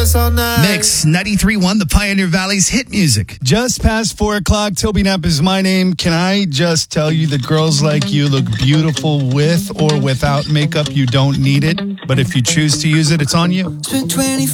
dance all night. Mix 93.1, the Pioneer Valley's hit music. Just past 4 o'clock, Toby Knapp is my name. Can I just tell you that girls like you look beautiful with or without makeup? You don't need it, but if you choose to use it, it's on you. Spent 24